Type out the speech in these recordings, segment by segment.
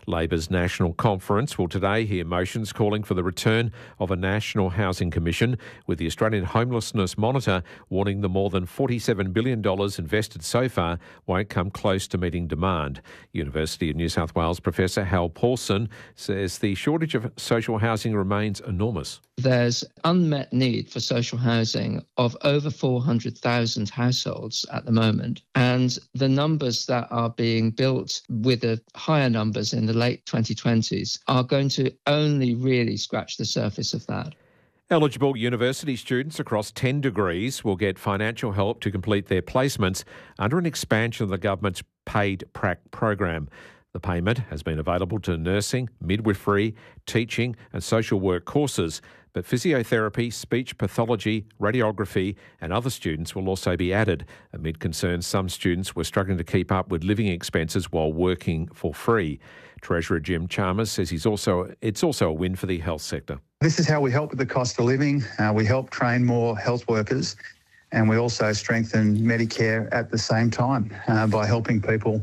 Labor's National Conference will today hear motions calling for the return of a National Housing Commission, with the Australian Homelessness Monitor warning the more than $47 billion invested so far won't come close to meeting demand. University of New South Wales Professor Hal Paulson says the shortage of social housing remains enormous. There's unmet need for social housing of over 400,000 households at the moment, and the numbers that are being built with the higher numbers in the late 2020s are going to only really scratch the surface of that. Eligible university students across 10 degrees will get financial help to complete their placements under an expansion of the government's paid prac program. The payment has been available to nursing, midwifery, teaching and social work courses, but physiotherapy, speech pathology, radiography and other students will also be added, amid concerns some students were struggling to keep up with living expenses while working for free. Treasurer Jim Chalmers says it's also a win for the health sector. This is how we help with the cost of living. We help train more health workers, and we also strengthen Medicare at the same time by helping people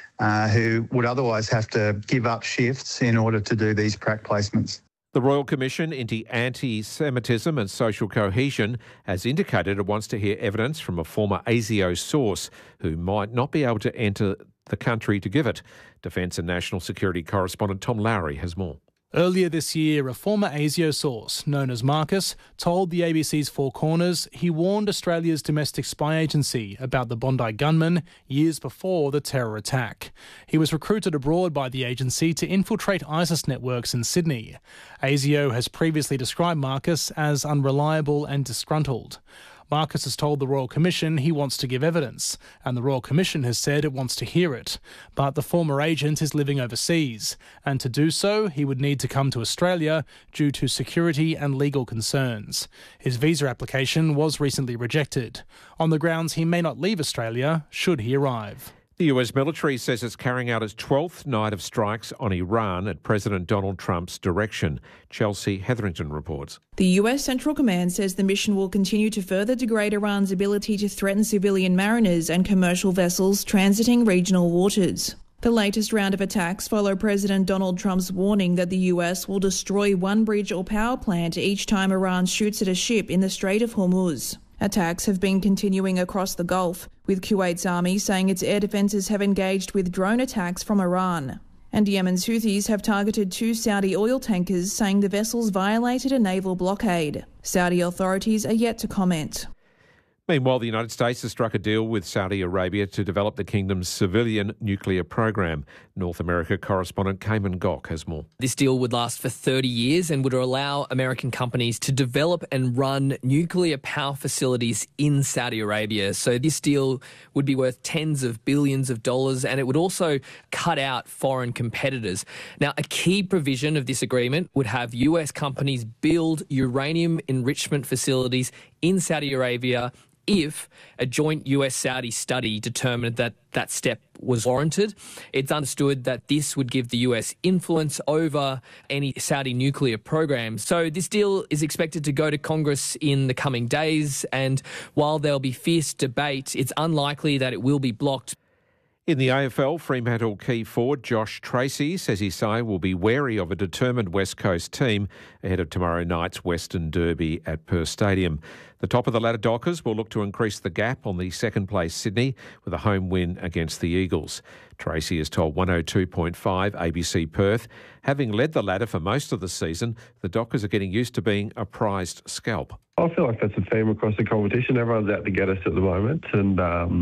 who would otherwise have to give up shifts in order to do these prac placements. The Royal Commission into Anti-Semitism and Social Cohesion has indicated it wants to hear evidence from a former ASIO source who might not be able to enter the country to give it. Defence and National Security correspondent Tom Lowry has more. Earlier this year, a former ASIO source, known as Marcus, told the ABC's Four Corners he warned Australia's domestic spy agency about the Bondi gunman years before the terror attack. He was recruited abroad by the agency to infiltrate ISIS networks in Sydney. ASIO has previously described Marcus as unreliable and disgruntled. Marcus has told the Royal Commission he wants to give evidence, and the Royal Commission has said it wants to hear it. But the former agent is living overseas, and to do so, he would need to come to Australia due to security and legal concerns. His visa application was recently rejected, on the grounds he may not leave Australia should he arrive. The US military says it's carrying out its 12th night of strikes on Iran at President Donald Trump's direction. Chelsea Hetherington reports. The US Central Command says the mission will continue to further degrade Iran's ability to threaten civilian mariners and commercial vessels transiting regional waters. The latest round of attacks follow President Donald Trump's warning that the US will destroy one bridge or power plant each time Iran shoots at a ship in the Strait of Hormuz. Attacks have been continuing across the Gulf, with Kuwait's army saying its air defences have engaged with drone attacks from Iran. And Yemen's Houthis have targeted 2 Saudi oil tankers, saying the vessels violated a naval blockade. Saudi authorities are yet to comment. Meanwhile, the United States has struck a deal with Saudi Arabia to develop the kingdom's civilian nuclear program. North America correspondent Cayman Gok has more. This deal would last for 30 years and would allow American companies to develop and run nuclear power facilities in Saudi Arabia. So this deal would be worth tens of billions of dollars, and it would also cut out foreign competitors. Now, a key provision of this agreement would have US companies build uranium enrichment facilities in Saudi Arabia if a joint US-Saudi study determined that that step was warranted. It's understood that this would give the US influence over any Saudi nuclear program. So this deal is expected to go to Congress in the coming days, and while there'll be fierce debate, it's unlikely that it will be blocked. In the AFL, Fremantle key forward Josh Tracy says his side will be wary of a determined West Coast team ahead of tomorrow night's Western Derby at Perth Stadium. The top of the ladder Dockers will look to increase the gap on the second place Sydney with a home win against the Eagles. Tracy has told 102.5 ABC Perth, having led the ladder for most of the season, the Dockers are getting used to being a prized scalp. I feel like that's a theme across the competition. Everyone's out to get us at the moment, and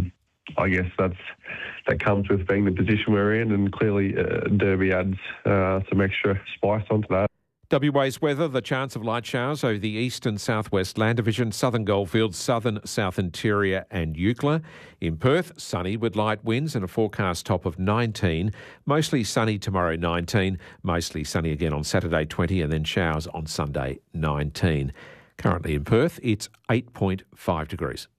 I guess that comes with being the position we're in, and clearly Derby adds some extra spice onto that. WA's weather, the chance of light showers over the east and southwest land division, southern Goldfields, southern South Interior and Eucla. In Perth, sunny with light winds and a forecast top of 19. Mostly sunny tomorrow, 19. Mostly sunny again on Saturday, 20, and then showers on Sunday, 19. Currently in Perth, it's 8.5 degrees.